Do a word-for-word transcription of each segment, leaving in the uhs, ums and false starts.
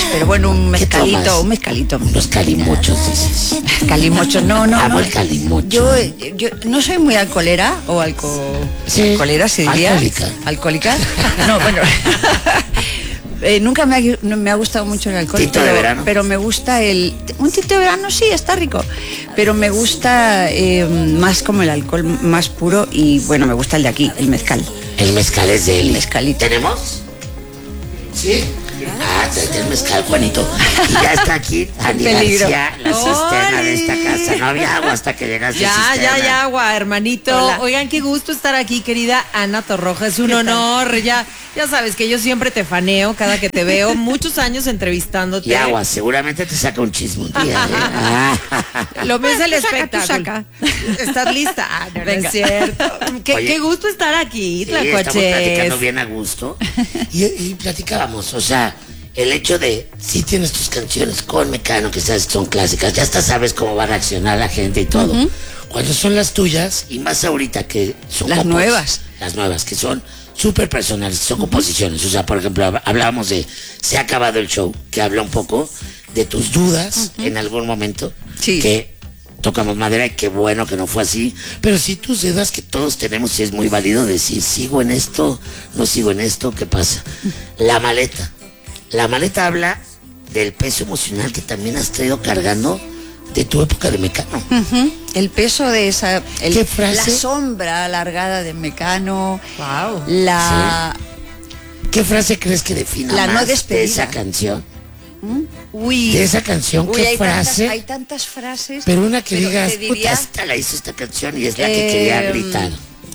pero bueno, un mezcalito, un mezcalito. Unos calimochos, dices. Calimochos, no, no. Amo no. el calimocho. Yo, yo no soy muy alcoholera o alco... Sí. alcoholera, se diría. Alcohólica. Alcohólica. No, bueno. Eh, nunca me ha, no, me ha gustado mucho el alcohol, ¿Tinto pero, de verano? pero me gusta el... Un tinto de verano sí, está rico, pero me gusta eh, más como el alcohol más puro y bueno, me gusta el de aquí, el mezcal. El mezcal es de él. Mezcalito. ¿Tenemos? ¿Sí? Ah, tráete el mezcal, Juanito. Y ya está aquí Ani Peligro. García, la cisterna de esta casa. No había agua hasta que llegaste. Ya, cisterna. ya, ya, agua, hermanito. Hola. Oigan, qué gusto estar aquí, querida Ana Torroja. Es un honor. Ya, ya sabes que yo siempre te faneo cada que te veo. Muchos años entrevistándote. Y agua, seguramente te saca un chisme un día. ¿eh? Lo ves el Tú saca, tú espectáculo. ¿Estás lista? Ah, no, no Venga. es cierto. Qué, Oye, qué gusto estar aquí, Sí, estamos Tlacuaches. platicando bien a gusto. Y, y platicábamos, o sea, el hecho de, si tienes tus canciones con Mecano, que sabes que son clásicas, ya hasta sabes cómo va a reaccionar la gente y todo. Uh-huh. Cuando son las tuyas, y más ahorita que son las compos, nuevas. Las nuevas, que son súper personales, son uh-huh. composiciones. O sea, por ejemplo, hablábamos de Se ha acabado el show, que habla un poco de tus dudas uh-huh. en algún momento. Sí. Que tocamos madera y qué bueno que no fue así, pero sí tus dudas que todos tenemos y es muy válido decir, sigo en esto, no sigo en esto, ¿qué pasa? La maleta. La maleta habla del peso emocional que también has traído cargando de tu época de Mecano. Uh-huh. El peso de esa... El, ¿Qué frase? La sombra alargada de Mecano. Wow. La... ¿Sí? ¿Qué frase crees que defina la más no despedida de esa canción? ¿Mm? Uy. De esa canción, Uy, ¿qué hay frase? Tantas, hay tantas frases. Pero una que pero digas, te diría, puta, esta la hizo esta canción y es la que eh, quería gritar.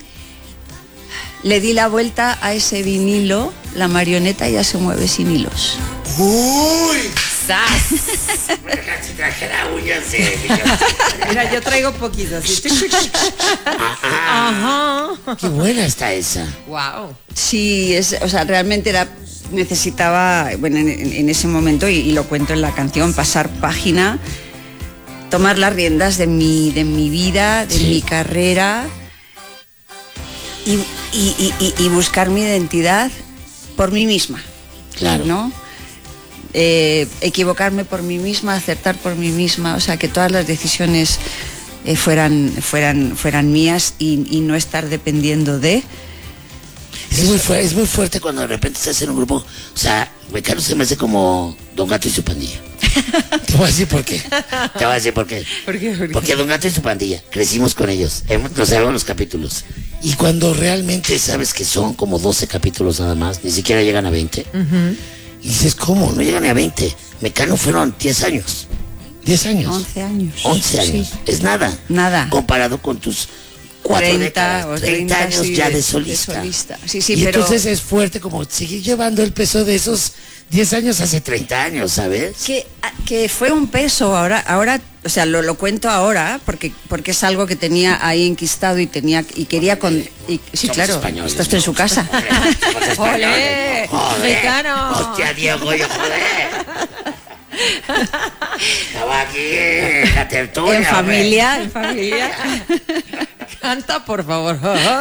Le di la vuelta a ese vinilo, la marioneta ya se mueve sin hilos. ¡Uy! ¡Sas! Si trajera uñas de... Mira, yo traigo poquitas. Ajá. Ajá. Qué buena está esa. Wow. Sí, es, o sea, realmente era... necesitaba, bueno, en, en ese momento, y, y lo cuento en la canción, pasar página, tomar las riendas de mi, de mi vida, de sí. mi carrera y, y, y, y buscar mi identidad por mí misma. Claro. ¿No? Eh, equivocarme por mí misma, acertar por mí misma, o sea, que todas las decisiones eh, fueran, fueran, fueran mías y, y no estar dependiendo de... Es muy, fuerte, es muy fuerte cuando de repente estás en un grupo. O sea, Mecano se me hace como Don Gato y su pandilla. Te voy a decir por qué. Te voy a decir por qué. ¿Por qué? ¿Por qué? Porque Don Gato y su pandilla, crecimos con ellos. Nos sabemos los capítulos. Y cuando realmente sabes que son como doce capítulos nada más, ni siquiera llegan a veinte. Uh-huh. Y dices, ¿cómo? No llegan a veinte. Mecano fueron diez años. diez años. once años. once años. Sí. Es nada. Nada. Comparado con tus... treinta, o treinta años sí, ya de, de solista. De solista. Sí, sí, y pero... entonces es fuerte como seguir llevando el peso de esos diez años hace treinta años, ¿sabes? Que, que fue un peso ahora, ahora, o sea, lo, lo cuento ahora porque porque es algo que tenía ahí enquistado y tenía y quería con y, sí, somos claro, estás en su casa. ¡Olé! ¡Mecano! ¡Hostia, Diego, yo joder! Estaba aquí en la tertulia. En familia, en familia. Canta, por favor.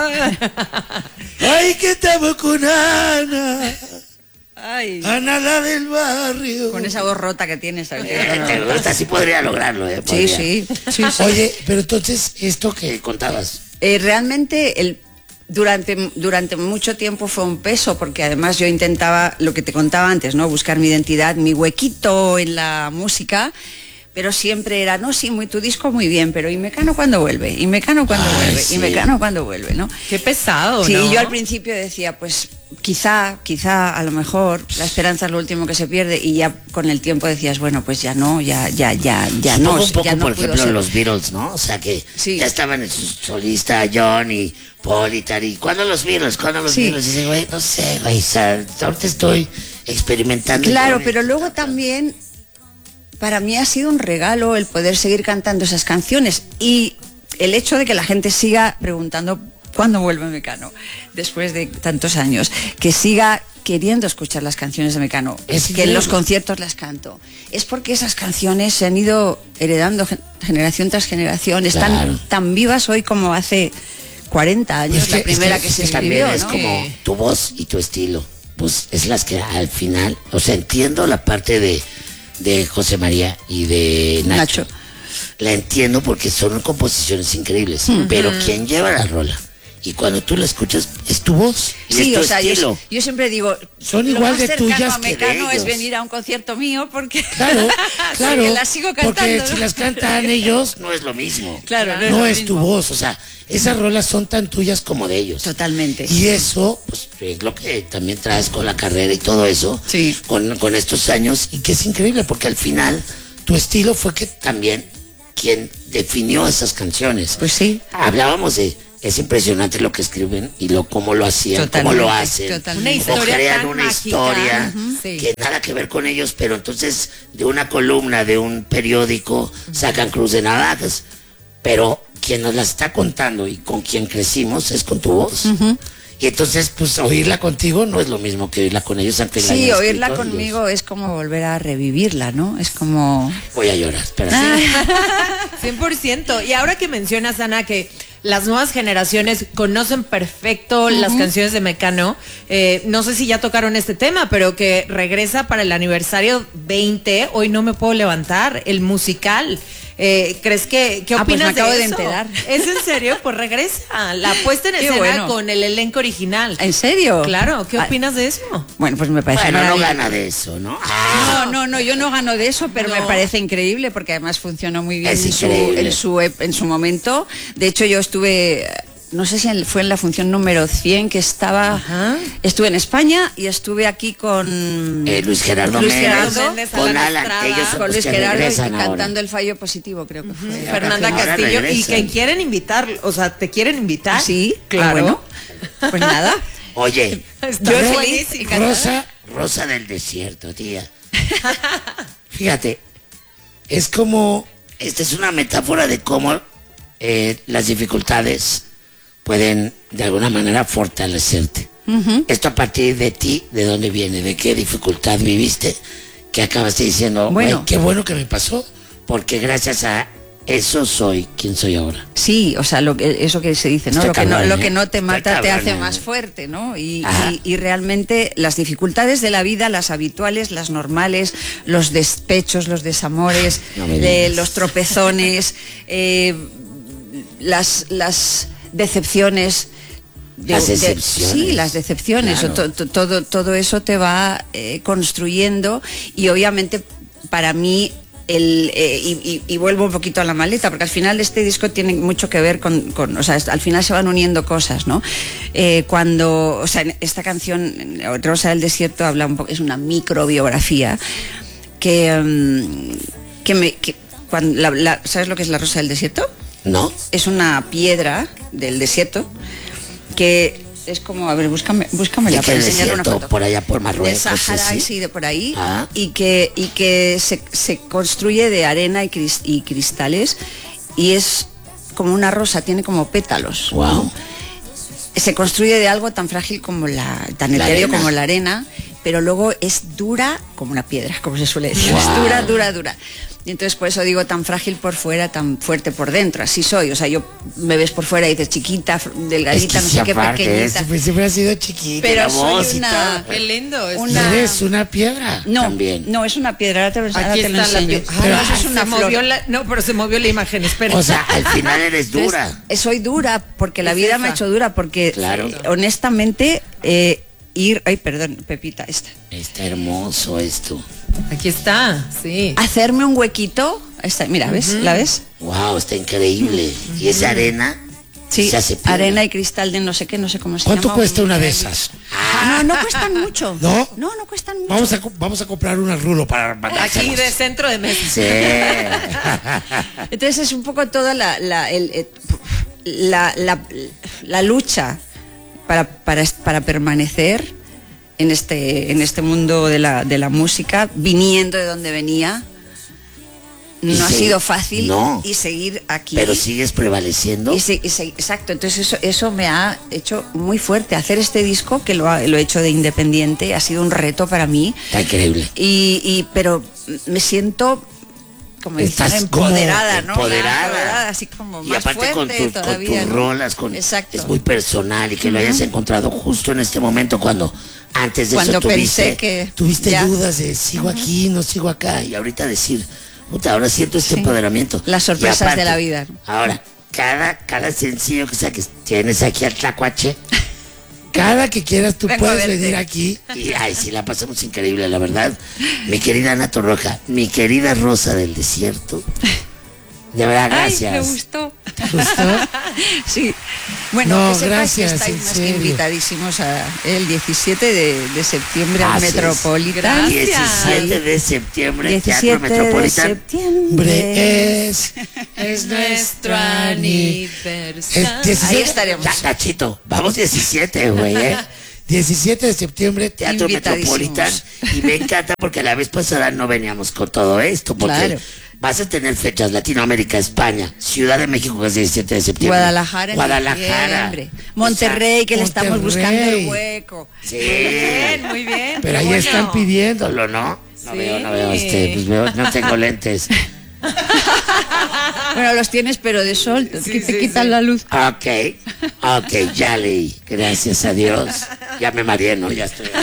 Ay, que estamos con Ana. Ay. Ana, la del barrio. Con esa voz rota que tienes. Esta sí podría lograrlo, ¿eh? Podría. Sí, sí, sí, sí. Oye, pero entonces, esto que contabas. Eh, realmente, el, durante, durante mucho tiempo fue un peso, porque además yo intentaba, lo que te contaba antes, ¿no? Buscar mi identidad, mi huequito en la música. Pero siempre era, no, sí, muy, tu disco muy bien, pero ¿y Mecano cuándo vuelve? ¿Y Mecano cuándo Ay, vuelve? sí. ¿Y Mecano cuándo vuelve? ¿No? Qué pesado, sí, ¿no? Sí, yo al principio decía, pues quizá, quizá, a lo mejor, la esperanza es lo último que se pierde, y ya con el tiempo decías, bueno, pues ya no, ya, ya, ya, ya no. Un poco, ya no por ejemplo, ser. los Beatles, ¿no? O sea que sí. ya estaban en su solista, John y Paul y tal, y ¿cuándo los Beatles? ¿Cuándo los sí. Beatles? Y dice, güey, no sé, güey, o sea, ahorita estoy experimentando. Claro, pero esto. Luego también... Para mí ha sido un regalo el poder seguir cantando esas canciones y el hecho de que la gente siga preguntando cuándo vuelve Mecano después de tantos años, que siga queriendo escuchar las canciones de Mecano, es que en los conciertos las canto, es porque esas canciones se han ido heredando generación tras generación, están claro. tan vivas hoy como hace cuarenta años, es que, la primera es que, que se es que escribió, también ¿no? es como tu voz y tu estilo. pues es las que al final, o sea, entiendo la parte de, de José María y de Nacho. Nacho. La entiendo porque son composiciones increíbles, uh-huh. pero quien lleva la rola y cuando tú la escuchas es tu voz y sí, es tu o sea, estilo. Yo, yo siempre digo, son lo igual más de cercano tuyas a que de Mecano es ellos. venir a un concierto mío porque claro, claro, porque las sigo cantando, porque ¿no? si las cantan ellos no es lo mismo. Claro, no, no es, es tu voz, o sea, esas rolas son tan tuyas como de ellos. Totalmente. Y eso, pues, es lo que también traes con la carrera y todo eso, sí. con, con estos años, y que es increíble, porque al final, tu estilo fue que también quien definió esas canciones. Pues sí. Hablábamos de, es impresionante lo que escriben y lo cómo lo hacían, cómo lo hacen. Totalmente. Una historia o crean una mágica. historia uh-huh. sí. que nada que ver con ellos, pero entonces de una columna, de un periódico, uh-huh. sacan Cruz de Navajas. Pero quien nos la está contando y con quien crecimos es con tu voz. Uh-huh. Y entonces, pues, oírla contigo no es lo mismo que oírla con ellos. Aunque sí, la oírla conmigo es como volver a revivirla, ¿no? Es como... Voy a llorar, espera. cien por ciento. Y ahora que mencionas, Ana, que las nuevas generaciones conocen perfecto uh-huh. las canciones de Mecano, eh, no sé si ya tocaron este tema, pero que regresa para el aniversario veinte, Hoy no me puedo levantar, el musical. Eh, ¿Crees que, qué ah, opinas pues me acabo de, de eso? enterar. ¿Es en serio? Pues regresa, la puesta en escena bueno. con el elenco original. ¿En serio? Claro, ¿qué opinas ah, de eso? Bueno, pues me parece bueno, no gana de eso, ¿no? Ah. No, no, no, yo no gano de eso, pero no. me parece increíble porque además funcionó muy bien en su, en, su, en su momento. De hecho, yo estuve... No sé si fue en la función número cien que estaba, Ajá. estuve en España y estuve aquí con eh, Luis Gerardo Luis Méndez, Gerardo, Méndez con Alan, ellos con Luis Gerardo y cantando ahora. El fallo positivo, creo que fue. Uh-huh. Fernanda Castillo, regresan. Y que quieren invitar, o sea, te quieren invitar. Sí, claro. Ah, bueno, pues nada. Oye, yo feliz. Rosa, Rosa del Desierto, tía. Fíjate, es como, esta es una metáfora de cómo eh, las dificultades pueden de alguna manera fortalecerte. Uh-huh. Esto a partir de ti, ¿de dónde viene? ¿De qué dificultad viviste? Que acabaste diciendo, bueno, qué bueno que me pasó, porque gracias a eso soy quien soy ahora. Sí, o sea, lo que, eso que se dice, ¿no? Lo que no, lo que no te mata te hace más fuerte, ¿no? Y, y, y realmente las dificultades de la vida, las habituales, las normales, los despechos, los desamores, no eh, los tropezones, eh, las... las decepciones de, las decepciones de, sí las decepciones claro. to, to, todo todo eso te va eh, construyendo y obviamente para mí el eh, y, y, y vuelvo un poquito a la maleta porque al final este disco tiene mucho que ver con, con o sea al final se van uniendo cosas, ¿no? Eh, cuando o sea esta canción Rosa del Desierto habla un poco, es una microbiografía que um, que me que, cuando la, la, ¿sabes lo que es la Rosa del Desierto? No. Es una piedra del desierto que es como, a ver, búscame, búscamela para enseñarle una foto. Por allá por Marruecos. De Sahara, sí, sí de por ahí. Ah. Y que, y que se, se construye de arena y, cris, y cristales y es como una rosa, tiene como pétalos. Wow. Se construye de algo tan frágil como la, tan etéreo como la arena, pero luego es dura como una piedra, como se suele decir. Wow. Es dura, dura, dura. Y entonces por eso digo tan frágil por fuera, tan fuerte por dentro, así soy. O sea, yo me ves por fuera y dices chiquita, delgadita, es que no sé qué, pequeñita. Pues siempre ha sido chiquita. Pero soy una... Qué lindo. Es una... ¿Eres una piedra? No, también. No, es una piedra, ahora te, ahora Aquí te lo está enseño. La ah, pero eso es una se flor. Movió la... No, pero se movió la imagen, espera. O sea, al final eres dura. Entonces, soy dura, porque la vida esa? me ha hecho dura, porque claro. eh, honestamente... Eh, ir, ay, perdón, Pepita, esta. Está hermoso esto. Aquí está, sí. Hacerme un huequito, esta, mira, ¿ves? Uh-huh. ¿La ves? Wow, está increíble. Uh-huh. Y esa arena sí, se hace piedra. Arena y cristal de no sé qué, no sé cómo se llama. ¿Cuánto cuesta una de esas? Ah, no, no cuestan mucho. ¿No? No, no cuestan mucho. Vamos a, vamos a comprar una rulo para mandárselos. Aquí de centro de México. Sí. Entonces es un poco toda la, la, el, el, la, la, la lucha para, para, para permanecer en este, en este mundo de la, de la música, viniendo de donde venía. No sí, ha sido fácil no, y seguir aquí. Pero sigues prevaleciendo. Y se, y se, exacto, entonces eso, eso me ha hecho muy fuerte. Hacer este disco, que lo, ha, lo he hecho de independiente, ha sido un reto para mí. Está increíble. Y, y, pero me siento como dicen, Estás como empoderada, ¿no? empoderada. Empoderada, así como Y más aparte con, fuerte tus- con todavía, tus ¿no? rolas, con, Exacto. es muy personal y que lo hayas encontrado justo en este momento cuando antes de Cuando eso tuviste, pensé que tuviste ya. dudas de sigo aquí, no sigo acá y ahorita decir, puta, ahora siento este Sí. empoderamiento. Las Y sorpresas de la vida, ¿no? Ahora, cada, cada sencillo que saques, tienes aquí al Tlacuache. Cada que quieras tú Vengo a puedes verte. venir aquí. Y ay, sí, la pasamos increíble, la verdad. Mi querida Ana Torroja, mi querida Rosa del Desierto. De verdad, gracias. Ay, me gustó. ¿Te gustó? Sí. Bueno, No, que sepáis gracias, que estáis en más que serio. invitadísimos a el diecisiete de, de septiembre al Gracias. Metropolitan. diecisiete de septiembre, Teatro diecisiete de Metropolitan. septiembre. Es, es Nuestro aniversario. Es diecisiete Ahí estaremos. Ya, Nachito, vamos diecisiete, güey, ¿eh? diecisiete de septiembre, Teatro Invitadísimos. Metropolitan. Y me encanta porque la vez pasada no veníamos con todo esto. Porque Claro. vas a tener fechas Latinoamérica, España, Ciudad de México, que es diecisiete de septiembre. Guadalajara, en Guadalajara. diciembre. Monterrey, que le estamos buscando el Monterrey. hueco. Sí. Muy bien, muy bien. Pero qué ahí bueno. están pidiéndolo, ¿no? No Sí. veo, no veo, este, pues veo, no tengo lentes. Bueno, los tienes, pero de sol, que Sí, te sí, quitan sí. la luz. Ok, ok, ya leí. Gracias a Dios. Ya me mareé, ¿no? Ya estoy.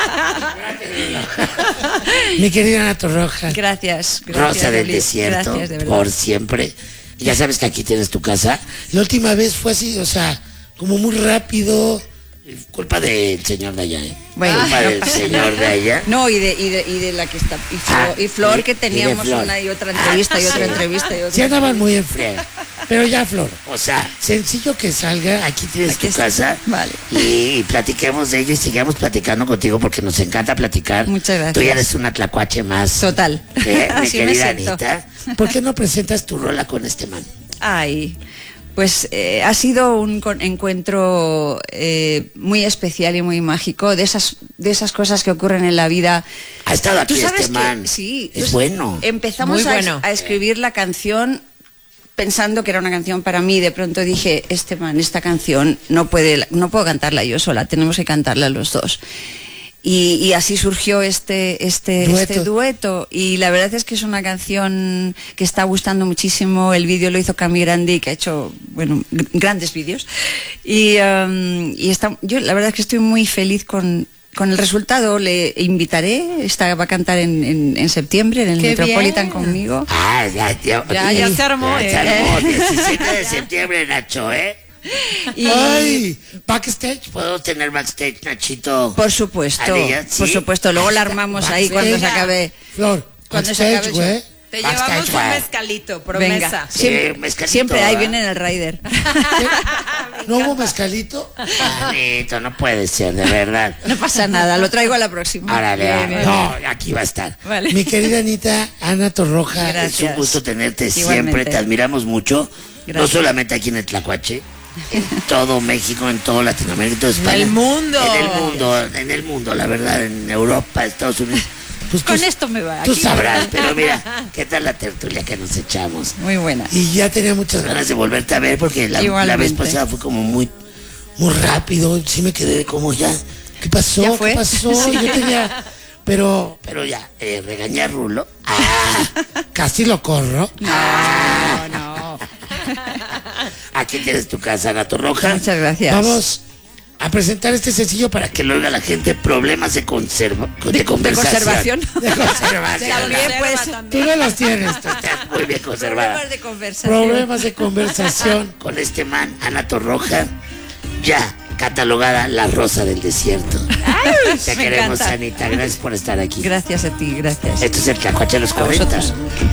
Mi querida Ana Torroja. Gracias. gracias Rosa del Loli. Desierto, Gracias, de verdad. por siempre. Ya sabes que aquí tienes tu casa. La última vez fue así, o sea, como muy rápido. Culpa del señor de allá, ¿eh? Bueno. Culpa del señor de allá. No, y de, y de, y de la que está. Y Flor, Ah, y Flor y- que y de teníamos Flor. una y otra entrevista y Ah, otra sí. entrevista y otra. Sí andaban muy en friega. Pero ya, Flor, o sea, sencillo que salga, aquí tienes Aquí tu está. casa. Vale. Y, platiquemos de ello y sigamos platicando contigo porque nos encanta platicar. Muchas gracias. Tú ya eres una tlacuache más. Total. ¿Eh? Mi Así me querida siento. Anita. ¿Por qué no presentas tu rola con este man? Ay, pues eh, ha sido un con- encuentro eh, muy especial y muy mágico, de esas, de esas cosas que ocurren en la vida. Ha estado aquí Tú sabes este que- man. sí, Es tú- bueno. Empezamos Muy a, bueno. a escribir la canción pensando que era una canción para mí. De pronto dije, este man, esta canción no puede, no puedo cantarla yo sola, tenemos que cantarla los dos. Y, y así surgió este, este, Dueto. este dueto. Y la verdad es que es una canción que está gustando muchísimo. El vídeo lo hizo Cami Grandi, que ha hecho, bueno, gr- grandes vídeos. Y, um, y está, yo la verdad es que estoy muy feliz con, con el resultado. Le invitaré, está, va a cantar en, en, en septiembre en el ¡Qué Metropolitan bien! conmigo. Ah, ya, ya, Ya, ya se armó, Ya se ¿eh? armó. diecisiete de septiembre, Nacho, ¿eh? Y, Ay, backstage. ¿Puedo tener backstage, Nachito? por supuesto, Anilla, por sí. supuesto. Luego la armamos ahí Backstage. cuando se acabe. Flor, Cuando se backstage, acabe el güey. Te Backstage, llevamos un güey. mezcalito, promesa. Venga, Sí, siempre, mezcalito, siempre ahí ¿verdad? viene en el rider. ¿No hubo mezcalito? Anito, no puede ser, de verdad. No pasa nada, lo traigo a la próxima. Árale, Bien, árale. bien. No, aquí va a estar. Vale. Mi querida Anita, Ana Torroja, Gracias. es un gusto tenerte Igualmente. siempre, te admiramos mucho. No Gracias. solamente aquí en el Tlacuache, en todo México, en todo Latinoamérica, en toda España. el mundo. En el mundo, en el mundo, la verdad, en Europa, Estados Unidos. Pues Con tú- esto me va. Tú aquí. sabrás, pero mira, ¿qué tal la tertulia que nos echamos? Muy buena. Y ya tenía muchas ganas de volverte a ver porque la, la vez Igualmente. pasada fue como muy, muy rápido. Sí me quedé como ya. ¿Qué pasó? ¿Ya fue? ¿Qué pasó? Yo tenía. Pero, pero ya, eh, regañé a Rulo. Ah, casi lo corro. No, no. Aquí tienes tu casa, Gato Roja. Muchas gracias. Vamos a presentar este sencillo para que lo oiga la gente. Problemas de conserva, de, conversación. conservación. De conservación. También puede Conserva ser. también. Tú no los tienes, tú estás muy bien conservada. Problemas de conversación. Problemas de conversación con este man, Ana Torroja, ya catalogada la Rosa del Desierto. Te me queremos, encanta. Anita. Gracias por estar aquí. Gracias a ti, gracias. Esto es el Tlacuache de los A cuarenta. vosotros.